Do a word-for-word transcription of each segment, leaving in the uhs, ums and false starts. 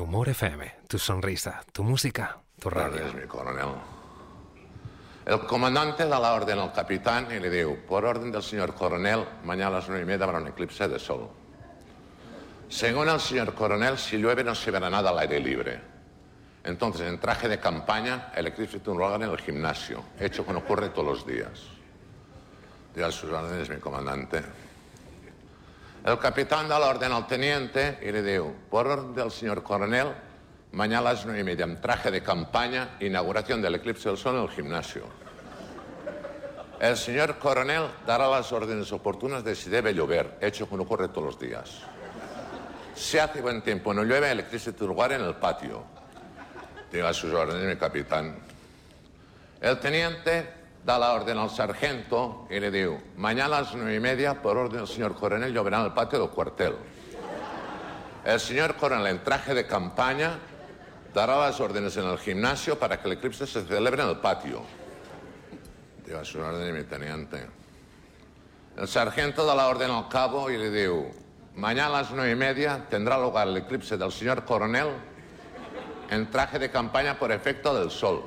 Humor F M, tu sonrisa, tu música, tu radio. Es mi coronel. El comandante da la orden al capitán y le digo, por orden del señor coronel, mañana a las nueve y media habrá un eclipse de sol. Según el señor coronel, si llueve no se verá nada al aire libre. Entonces, en traje de campaña, el eclipse tendrá lugar en el gimnasio, hecho que no ocurre todos los días. Diga sus órdenes, mi comandante. El capitán da la orden al teniente y le digo, por orden del señor coronel, mañana a las nueve y media, en traje de campaña, inauguración del eclipse del sol en el gimnasio. El señor coronel dará las órdenes oportunas de si debe llover, hecho que no ocurre todos los días. Si hace buen tiempo no llueve, el eclipse tendrá lugar en el patio. Diga sus órdenes, mi capitán. El teniente da la orden al sargento y le digo, mañana a las nueve y media, por orden del señor coronel, lloverá en el patio del cuartel. El señor coronel, en traje de campaña, dará las órdenes en el gimnasio para que el eclipse se celebre en el patio. Diga sus órdenes, mi teniente. El sargento da la orden al cabo y le digo, mañana a las nueve y media tendrá lugar el eclipse del señor coronel en traje de campaña por efecto del sol.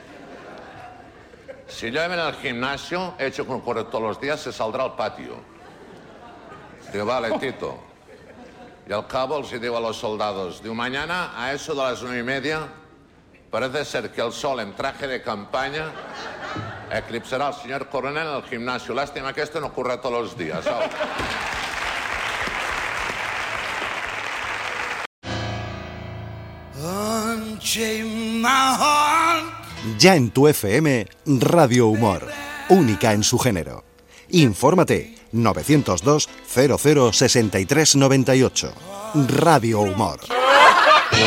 Si llueve en el gimnasio, hecho que ocurre todos los días, se saldrá al patio. Digo, vale, Tito. Y al cabo les digo a los soldados, digo, mañana a eso de las nueve y media, parece ser que el sol en traje de campaña eclipsará al señor coronel en el gimnasio. Lástima que esto no ocurra todos los días, ¿sabes? Ya en tu F M, Radio Humor, única en su género. Infórmate, novecientos dos, cero cero, sesenta y tres noventa y ocho. Radio Humor.